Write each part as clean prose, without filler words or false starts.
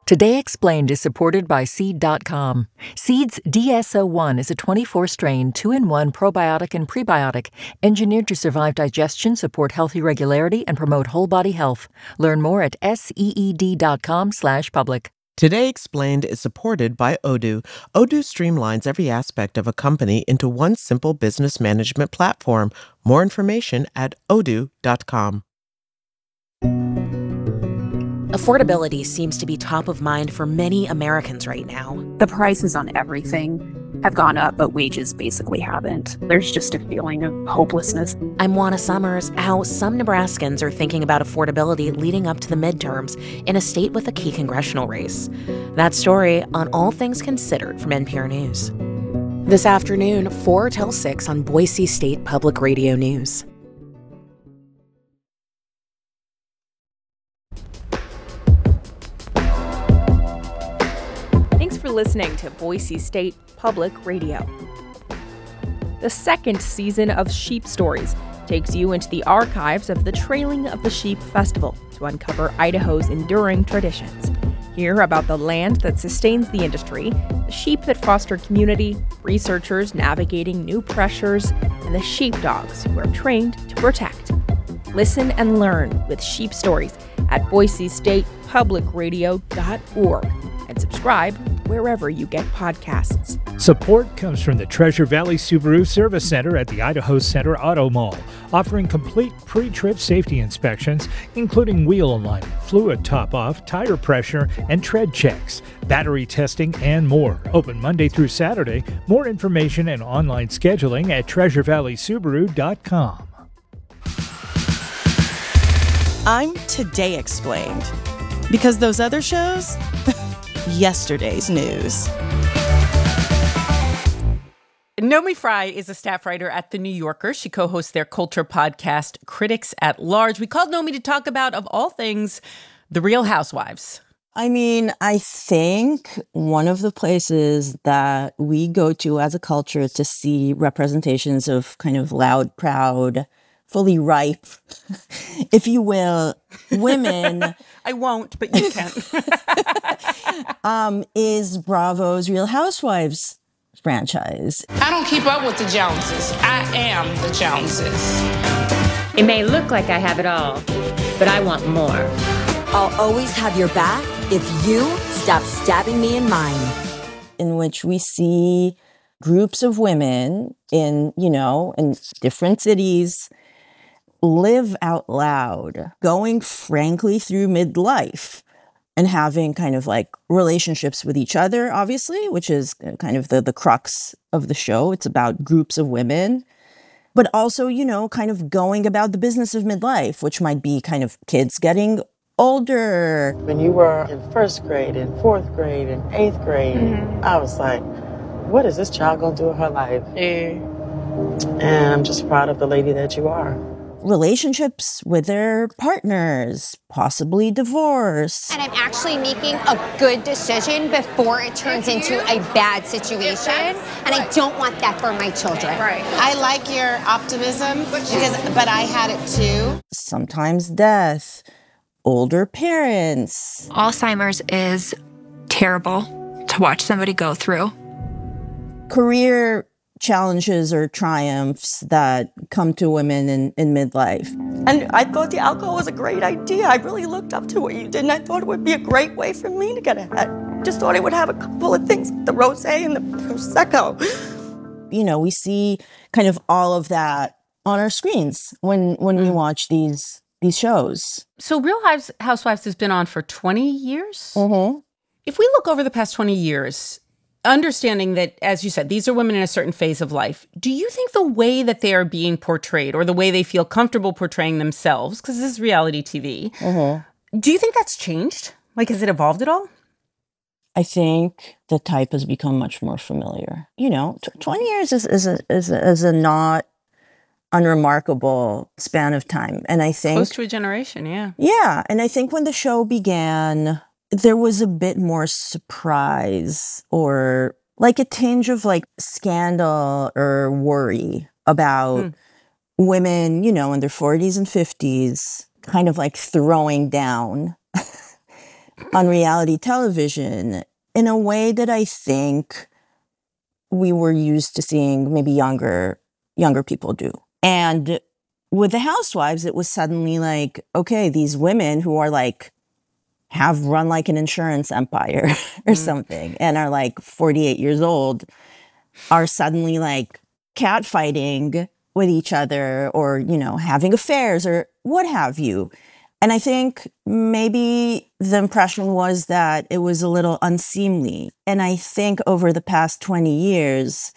Today Explained is supported by Seed.com. Seed's DSO1 is a 24-strain, 2-in-1 probiotic and prebiotic engineered to survive digestion, support healthy regularity, and promote whole body health. Learn more at seed.com/public. Today Explained is supported by Odoo. Odoo streamlines every aspect of a company into one simple business management platform. More information at odoo.com. Affordability seems to be top of mind for many Americans right now. The prices on everything have gone up, but wages basically haven't. There's just a feeling of hopelessness. I'm Juana Summers. How some Nebraskans are thinking about affordability leading up to the midterms in a state with a key congressional race. That story on All Things Considered from NPR News. This afternoon, 4 till 6 on Boise State Public Radio News. Thanks for listening to Boise State Public Radio. The second season of Sheep Stories takes you into the archives of the Trailing of the Sheep Festival to uncover Idaho's enduring traditions. Hear about the land that sustains the industry, the sheep that foster community, researchers navigating new pressures, and the sheepdogs who are trained to protect. Listen and learn with Sheep Stories at boisestatepublicradio.org and subscribe wherever you get podcasts. Support comes from the Treasure Valley Subaru Service Center at the Idaho Center Auto Mall, offering complete pre-trip safety inspections, including wheel alignment, fluid top-off, tire pressure, and tread checks, battery testing, and more. Open Monday through Saturday. More information and online scheduling at treasurevalleysubaru.com. I'm Today Explained, because those other shows, yesterday's news. Nomi Fry is a staff writer at The New Yorker. She co-hosts their culture podcast, Critics at Large. We called Nomi to talk about, of all things, The Real Housewives. I mean, I think one of the places that we go to as a culture to see representations of kind of loud, proud, fully ripe, if you will, women. I won't, but you can. Is Bravo's Real Housewives franchise. I don't keep up with the Joneses. I am the Joneses. It may look like I have it all, but I want more. I'll always have your back if you stop stabbing me in mine. In which we see groups of women in different cities live out loud, going frankly through midlife and having kind of like relationships with each other, obviously, which is kind of the crux of the show. It's about groups of women, but also, kind of going about the business of midlife, which might be kind of kids getting older. When you were in first grade, in fourth grade, in eighth grade, I was like, what is this child going to do with her life? And I'm just proud of the lady that you are. Relationships with their partners, possibly divorce. And I'm actually making a good decision before it turns into a bad situation. And I don't want that for my children. Right. I like your optimism, but I had it too. Sometimes death, older parents. Alzheimer's is terrible to watch somebody go through. Career challenges or triumphs that come to women in midlife. And I thought the alcohol was a great idea. I really looked up to what you did, and I thought it would be a great way for me to get ahead. Just thought I would have a couple of things, the rosé and the Prosecco. We see kind of all of that on our screens when we watch these shows. So Real Housewives has been on for 20 years? Mm-hmm. If we look over the past 20 years, understanding that, as you said, these are women in a certain phase of life, do you think the way that they are being portrayed or the way they feel comfortable portraying themselves, because this is reality TV, do you think that's changed? Like, has it evolved at all? I think the type has become much more familiar. 20 years is a not unremarkable span of time. And I think close to a generation, yeah. Yeah. And I think when the show began, there was a bit more surprise or like a tinge of like scandal or worry about women, in their 40s and 50s, kind of like throwing down on reality television in a way that I think we were used to seeing maybe younger people do. And with the Housewives, it was suddenly like, okay, these women who are like, have run like an insurance empire or something and are like 48 years old are suddenly like catfighting with each other or, you know, having affairs or what have you. And I think maybe the impression was that it was a little unseemly. And I think over the past 20 years,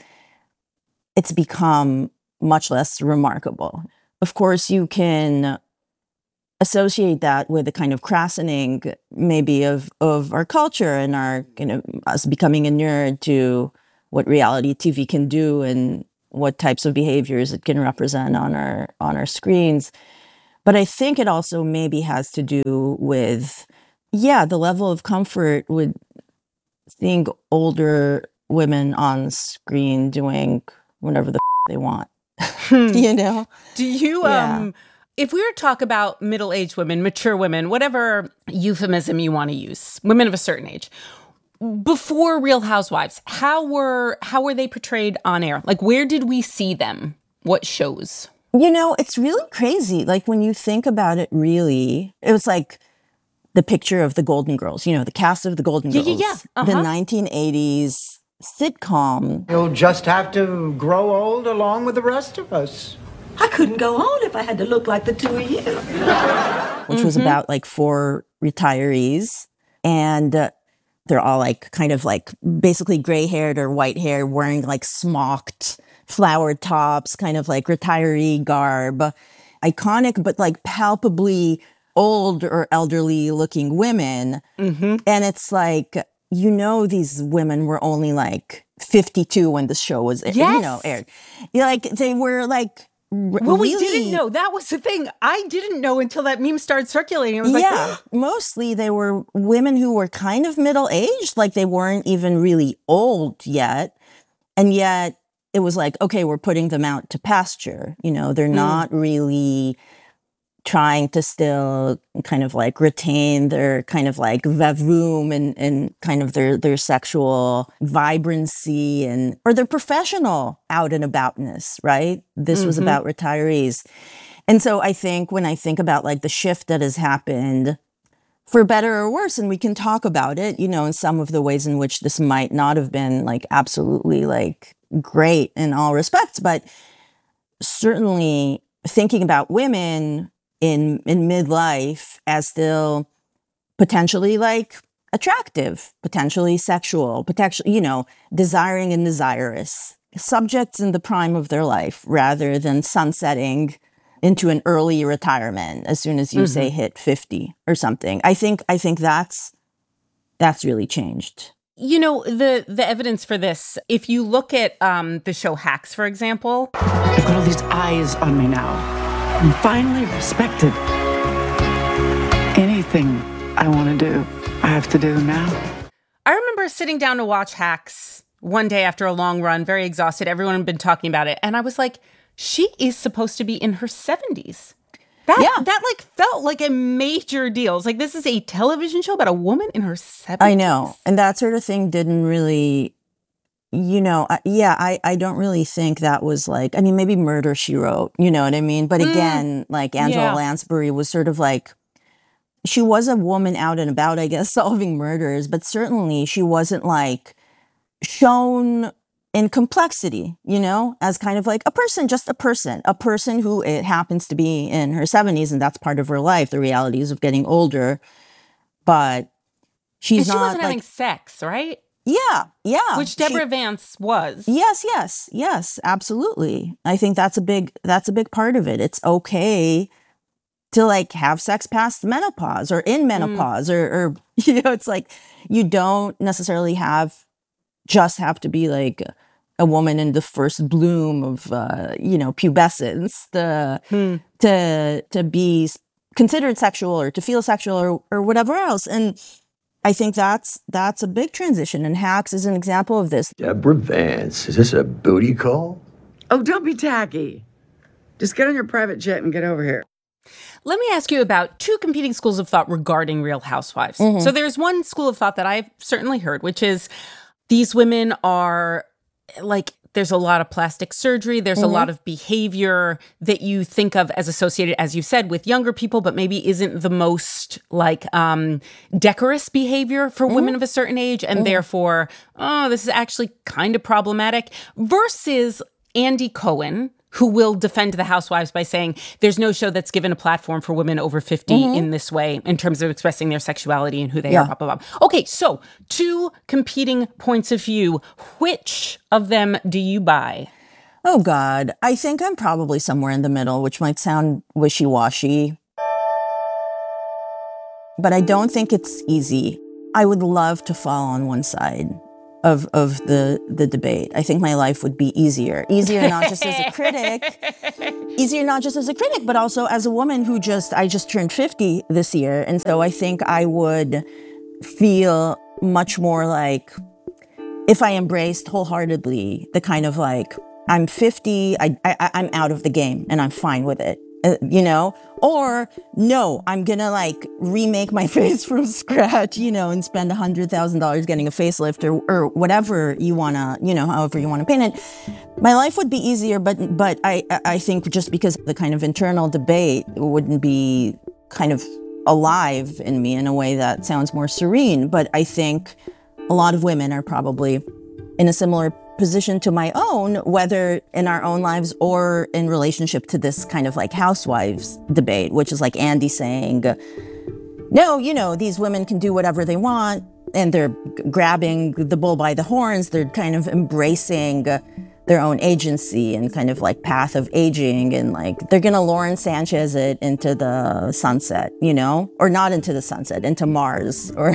it's become much less remarkable. Of course, you can associate that with a kind of crassening maybe of our culture and our, you know, us becoming inured to what reality TV can do and what types of behaviors it can represent on our screens. But I think it also maybe has to do with, the level of comfort with seeing older women on screen doing whatever the they want. You know? Do you, if we were to talk about middle-aged women, mature women, whatever euphemism you want to use, women of a certain age, before Real Housewives, how were they portrayed on air? Like, where did we see them? What shows? You know, it's really crazy. Like, when you think about it, really, it was like the picture of the Golden Girls, you know, the cast of the Golden Girls. The 1980s sitcom. You'll just have to grow old along with the rest of us. I couldn't go on if I had to look like the two of you. Which was about like 4 retirees. And they're all like kind of like basically gray haired or white hair, wearing like smocked flowered tops, kind of like retiree garb. Iconic, but like palpably old or elderly looking women. And it's like, you know, these women were only like 52 when the show was aired. You're like, they were like, well, we didn't know. That was the thing. I didn't know until that meme started circulating. I was like, mostly they were women who were kind of middle-aged, like they weren't even really old yet. And yet it was like, okay, we're putting them out to pasture. You know, they're not really trying to still kind of like retain their kind of like vavoom and kind of their sexual vibrancy or their professional out and aboutness, right? This was about retirees. And so I think when I think about like the shift that has happened for better or worse, and we can talk about it, you know, in some of the ways in which this might not have been like absolutely like great in all respects, but certainly thinking about women in midlife as still potentially like attractive, potentially sexual, potentially, you know, desiring and desirous subjects in the prime of their life rather than sunsetting into an early retirement as soon as you say hit 50 or something. I think that's really changed. You know, the evidence for this, if you look at the show Hacks, for example. I've got all these eyes on me now. I'm finally respected. Anything I want to do, I have to do now. I remember sitting down to watch Hacks one day after a long run, very exhausted. Everyone had been talking about it. And I was like, she is supposed to be in her 70s. That like felt like a major deal. It's like, this is a television show about a woman in her 70s. I know. And that sort of thing didn't really, you know, I don't really think that was like, I mean, maybe Murder, She Wrote, you know what I mean? But again, like Angela Lansbury was sort of like, she was a woman out and about, I guess, solving murders, but certainly she wasn't like shown in complexity, you know, as kind of like a person, just a person who it happens to be in her 70s, and that's part of her life, the realities of getting older. But she wasn't having sex, right? Yeah. Which Deborah Vance was. Yes, absolutely. I think that's a big part of it. It's okay to like have sex past menopause or in menopause or you know, it's like you don't necessarily have to be like a woman in the first bloom of you know, pubescence to be considered sexual or to feel sexual or whatever else. And I think that's a big transition, and Hacks is an example of this. Deborah Vance, is this a booty call? Oh, don't be tacky. Just get on your private jet and get over here. Let me ask you about two competing schools of thought regarding Real Housewives. Mm-hmm. So there's one school of thought that I've certainly heard, which is these women are like, there's a lot of plastic surgery. There's a lot of behavior that you think of as associated, as you said, with younger people, but maybe isn't the most like decorous behavior for women of a certain age. And therefore, this is actually kind of problematic. Versus Andy Cohen, who will defend the Housewives by saying there's no show that's given a platform for women over 50 in this way in terms of expressing their sexuality and who they are, blah, blah, blah. Okay, so two competing points of view. Which of them do you buy? Oh, God. I think I'm probably somewhere in the middle, which might sound wishy-washy. But I don't think it's easy. I would love to fall on one side of the debate. I think my life would be easier. Easier not just as a critic, but also as a woman who I just turned 50 this year. And so I think I would feel much more like if I embraced wholeheartedly the kind of like, I'm 50, I'm out of the game and I'm fine with it. Or no, I'm gonna like remake my face from scratch, and spend $100,000 getting a facelift or whatever you wanna, however you wanna paint it. My life would be easier, but I think just because the kind of internal debate wouldn't be kind of alive in me in a way that sounds more serene. But I think a lot of women are probably in a similar position to my own, whether in our own lives or in relationship to this kind of like housewives debate, which is like Andy saying, no, these women can do whatever they want and they're grabbing the bull by the horns. They're kind of embracing their own agency and kind of like path of aging, and like they're gonna Lauren Sanchez it into the sunset, or not into the sunset, into Mars, or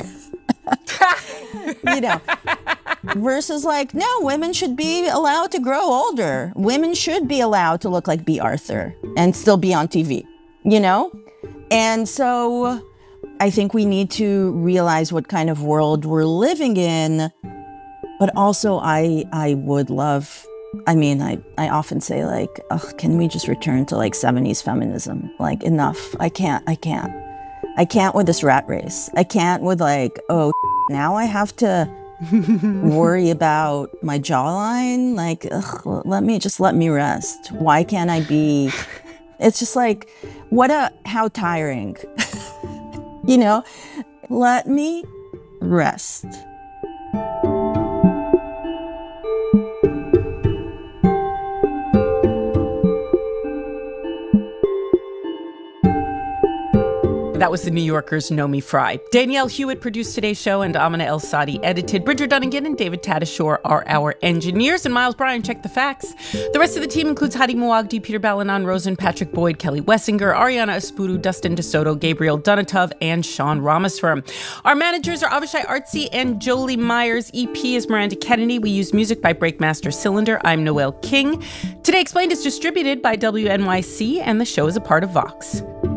versus like, no, women should be allowed to grow older. Women should be allowed to look like Bea Arthur and still be on TV, And so I think we need to realize what kind of world we're living in. But also I would love, I often say like, can we just return to like 70s feminism? Like enough. I can't with this rat race. I can't with like, now I have to worry about my jawline. Like, let me rest. Why can't I be? It's just like, how tiring. Let me rest. That was the New Yorker's Nomi Fry. Danielle Hewitt produced today's show, and Amina El-Sadi edited. Bridger Dunnigan and David Tadashore are our engineers, and Miles Bryan checked the facts. The rest of the team includes Hadi Muagdi, Peter Balanon, Rosen, Patrick Boyd, Kelly Wessinger, Ariana Espuru, Dustin DeSoto, Gabriel Dunatov, and Sean Ramaswamy. Our managers are Avishai Artsy and Jolie Myers. EP is Miranda Kennedy. We use music by Breakmaster Cylinder. I'm Noelle King. Today Explained is distributed by WNYC, and the show is a part of Vox.